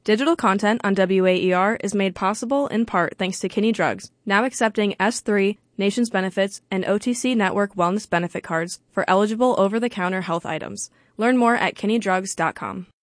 Digital content on WAER is made possible in part thanks to Kinney Drugs, now accepting S3, Nations Benefits, and OTC Network Wellness Benefit Cards for eligible over-the-counter health items. Learn more at kinneydrugs.com.